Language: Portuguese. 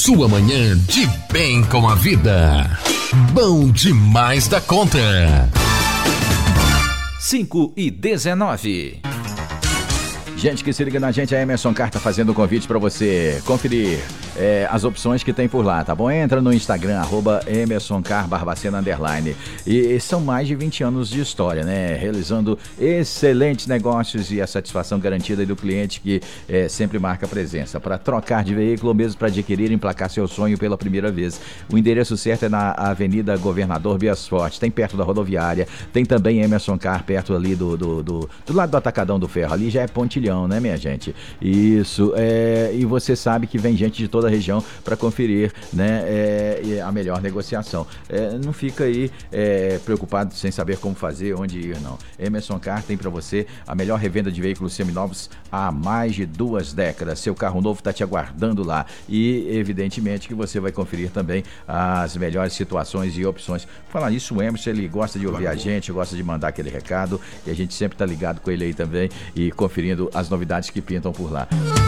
sua manhã de bem com a vida. Bom demais da conta. 5:19. Gente que se liga na gente, a Emerson Carr tá fazendo um convite para você conferir as opções que tem por lá, tá bom? Entra no Instagram, @EmersonCarr_Barbacena_. E são mais de 20 anos de história, né? Realizando excelentes negócios e a satisfação garantida do cliente que sempre marca presença. Para trocar de veículo ou mesmo para adquirir e emplacar seu sonho pela primeira vez. O endereço certo é na Avenida Governador Bias Forte, tem perto da rodoviária, tem também Emerson Carr perto ali do lado do Atacadão do Ferro, ali já é Pontilhão, né, minha gente? Isso, e você sabe que vem gente de toda a região para conferir, né, a melhor negociação. Não fica aí preocupado sem saber como fazer, onde ir, não. Emerson Carr tem para você a melhor revenda de veículos seminovos há mais de 2 décadas. Seu carro novo está te aguardando lá e, evidentemente, que você vai conferir também as melhores situações e opções. Falar nisso, o Emerson, ele gosta de ouvir a gente, gosta de mandar aquele recado e a gente sempre tá ligado com ele aí também e conferindo as novidades que pintam por lá.